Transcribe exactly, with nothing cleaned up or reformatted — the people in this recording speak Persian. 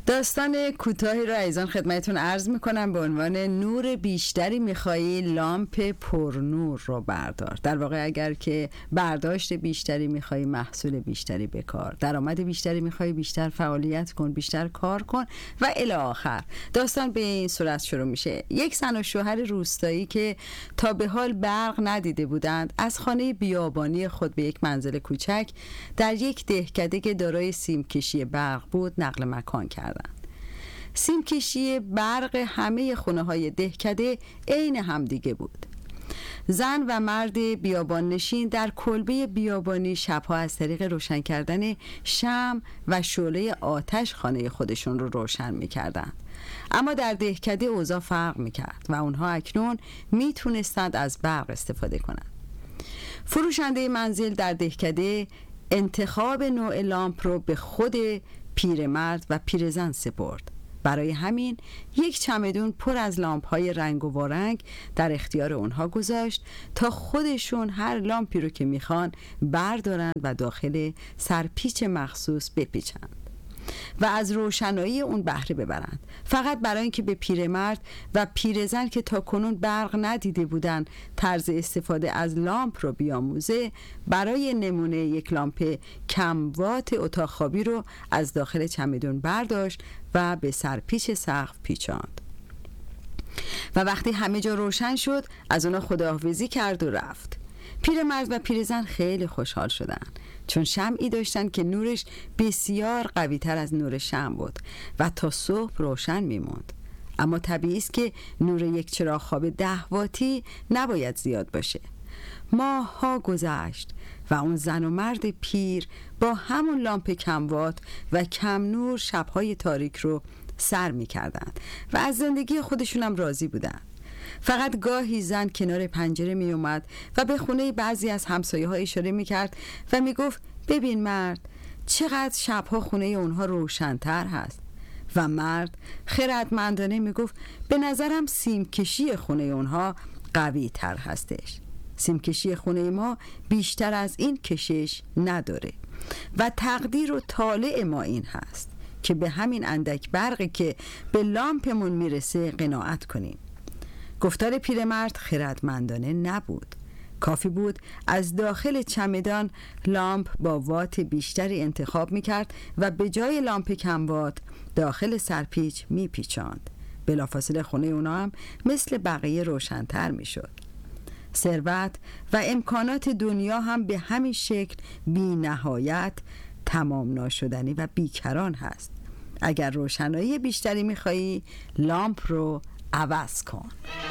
داستان کوتاهی رو عزیزان خدمتتون عرض میکنم به عنوان نور بیشتری میخوایی لامپ پرنور رو بردار. در واقع اگر که برداشت بیشتری میخوایی محصول بیشتری بکار، درآمد بیشتری میخوایی بیشتر فعالیت کن، بیشتر کار کن و الی آخر. داستان به این صورت شروع میشه. یک زن و شوهر روستایی که تا به حال برق ندیده بودند از خانه بیابانی خود به یک منزل کوچک در یک دهکده که دارای سیمکشی برق بود نقل مکان کردند. سیمکشی برق همه خونه های دهکده عین همدیگه بود. زن و مرد بیابان نشین در کلبه بیابانی شبها از طریق روشن کردن شمع و شعله آتش خانه خودشون رو روشن می‌کردند. اما در دهکده اوضاع فرق می‌کرد و اونها اکنون میتونستند از برق استفاده کنند. فروشنده منزل در دهکده انتخاب نوع لامپ رو به خود پیرمرد و پیرزن سپرد. برای همین یک چمدون پر از لامپ‌های رنگ و وارنگ در اختیار اونها گذاشت تا خودشون هر لامپی رو که میخوان بردارن و داخل سرپیچ مخصوص بپیچند و از روشنایی اون بهره ببرند، فقط برای اینکه به پیرمرد و پیرزن که تا کنون برق ندیده بودن طرز استفاده از لامپ رو بیاموزه. برای نمونه یک لامپ کم وات اتاق خوابی رو از داخل چمدون برداشت و به سرپیچ سقف پیچاند و وقتی همه جا روشن شد از اونا خداحافظی کرد و رفت. پیرمرد و پیرزن خیلی خوشحال شدن چون شمعی داشتن که نورش بسیار قوی تر از نور شمع بود و تا صبح روشن میموند. اما طبیعی است که نور یک چراغ خواب ده واتی نباید زیاد باشه. ماه ها گذشت و اون زن و مرد پیر با همون لامپ کم وات و کم نور شبهای تاریک رو سر میکردند و از زندگی خودشون هم راضی بودن. فقط گاهی زن کنار پنجره می اومد و به خونه بعضی از همسایه ها اشاره می کرد و می گفت ببین مرد چقدر شبها خونه اونها روشن‌تر هست. و مرد خردمندانه می گفت به نظرم سیمکشی خونه اونها قوی تر هستش. سیمکشی خونه ما بیشتر از این کشش نداره و تقدیر و طالع ما این هست که به همین اندک برقی که به لامپمون میرسه قناعت کنیم. گفتار پیرمرد خردمندانه نبود. کافی بود از داخل چمدان لامپ با وات بیشتری انتخاب میکرد و به جای لامپ کم وات داخل سرپیچ میپیچاند. بلافاصله خونه اونا هم مثل بقیه روشن‌تر میشد. ثروت و امکانات دنیا هم به همین شکل بی نهایت تمام ناشدنی و بیکران هست. اگر روشنایی بیشتری میخوایی لامپ رو عوض کن.